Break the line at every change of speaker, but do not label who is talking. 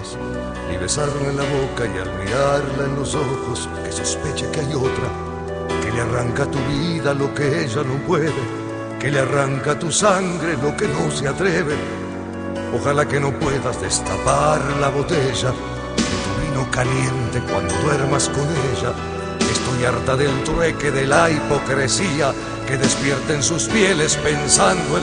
cosas, y besarla en la boca y al mirarla en los ojos, que sospeche que hay otra, que le arranca a tu vida lo que ella no puede, que le arranca a tu sangre lo que no se atreve. Ojalá que no puedas destapar la botella de tu vino caliente cuando duermas con ella. Estoy harta del trueque, de la hipocresía que despierta en sus pieles pensando en